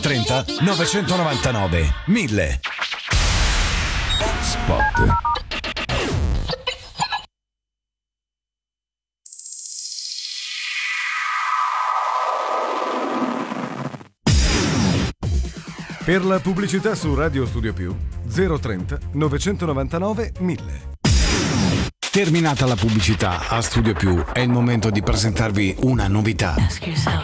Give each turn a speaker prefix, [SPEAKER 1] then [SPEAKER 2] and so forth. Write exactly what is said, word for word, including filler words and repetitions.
[SPEAKER 1] trenta novecentonovantanove mille. Spot.
[SPEAKER 2] Per la pubblicità su Radio Studio Più zero trenta novecentonovantanove mille.
[SPEAKER 1] Terminata la pubblicità, a Studio Più è il momento di presentarvi una novità.
[SPEAKER 3] Ask yourself,